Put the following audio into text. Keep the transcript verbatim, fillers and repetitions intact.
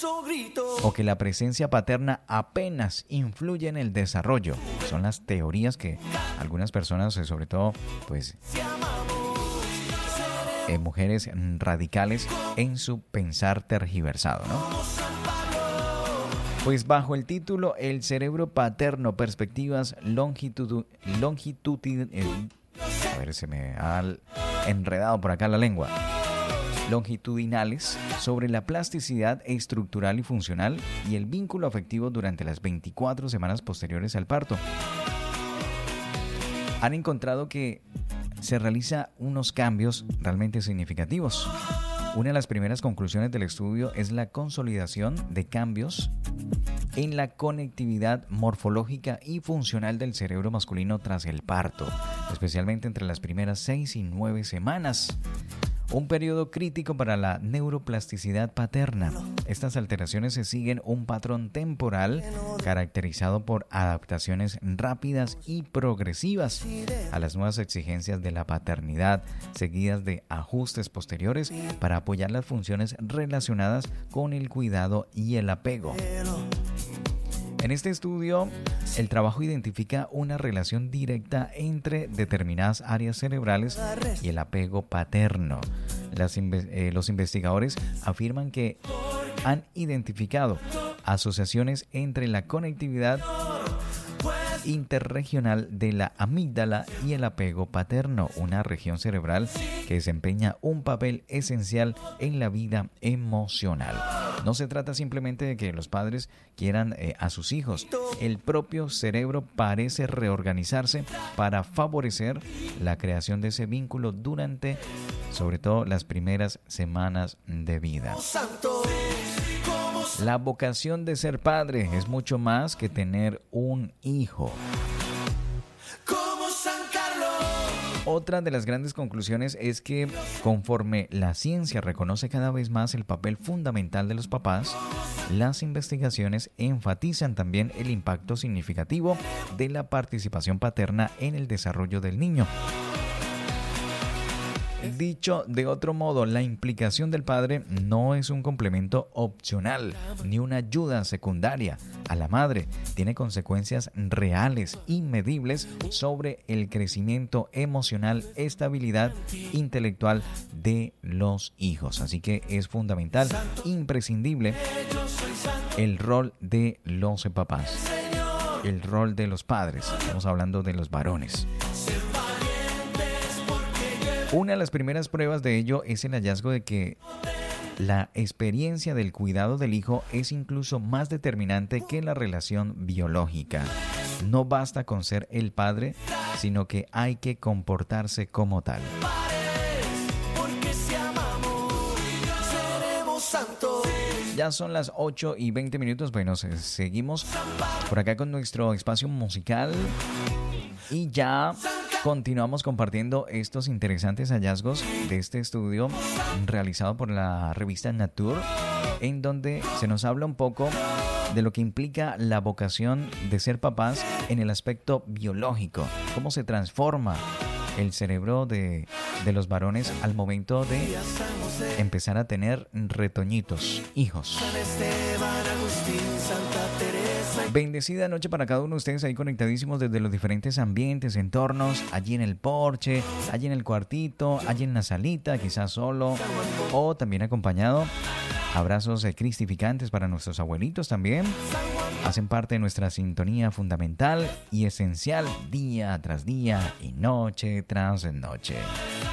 o que la presencia paterna apenas influye en el desarrollo. Son las teorías que algunas personas, sobre todo pues eh, mujeres radicales, en su pensar tergiversado, ¿no? Pues bajo el título El cerebro paterno, perspectivas longitud, longitud, eh, a ver, se me ha enredado por acá la lengua, longitudinales sobre la plasticidad estructural y funcional y el vínculo afectivo durante las veinticuatro semanas posteriores al parto, han encontrado que se realizan unos cambios realmente significativos. Una de las primeras conclusiones del estudio es la consolidación de cambios en la conectividad morfológica y funcional del cerebro masculino tras el parto, especialmente entre las primeras seis y nueve semanas. Un periodo crítico para la neuroplasticidad paterna. Estas alteraciones se siguen un patrón temporal caracterizado por adaptaciones rápidas y progresivas a las nuevas exigencias de la paternidad, seguidas de ajustes posteriores para apoyar las funciones relacionadas con el cuidado y el apego. En este estudio, el trabajo identifica una relación directa entre determinadas áreas cerebrales y el apego paterno. Las, eh, los investigadores afirman que han identificado asociaciones entre la conectividad interregional de la amígdala y el apego paterno, una región cerebral que desempeña un papel esencial en la vida emocional. No se trata simplemente de que los padres quieran eh, a sus hijos. El propio cerebro parece reorganizarse para favorecer la creación de ese vínculo durante, sobre todo, las primeras semanas de vida. La vocación de ser padre es mucho más que tener un hijo. Otra de las grandes conclusiones es que conforme la ciencia reconoce cada vez más el papel fundamental de los papás, las investigaciones enfatizan también el impacto significativo de la participación paterna en el desarrollo del niño. Dicho de otro modo, la implicación del padre no es un complemento opcional ni una ayuda secundaria a la madre. Tiene consecuencias reales y medibles sobre el crecimiento emocional, estabilidad intelectual de los hijos. Así que es fundamental, imprescindible, el rol de los papás, el rol de los padres. Estamos hablando de los varones. Una de las primeras pruebas de ello es el hallazgo de que la experiencia del cuidado del hijo es incluso más determinante que la relación biológica. No basta con ser el padre, sino que hay que comportarse como tal. Ya son las ocho y veinte minutos. Bueno, seguimos por acá con nuestro espacio musical y ya continuamos compartiendo estos interesantes hallazgos de este estudio realizado por la revista Nature, en donde se nos habla un poco de lo que implica la vocación de ser papás en el aspecto biológico, cómo se transforma el cerebro de, de los varones al momento de empezar a tener retoñitos, hijos. Bendecida noche para cada uno de ustedes ahí conectadísimos desde los diferentes ambientes, entornos, allí en el porche, allí en el cuartito, allí en la salita, quizás solo o también acompañado. Abrazos eh, cristificantes para nuestros abuelitos también. Hacen parte de nuestra sintonía fundamental y esencial día tras día y noche tras noche.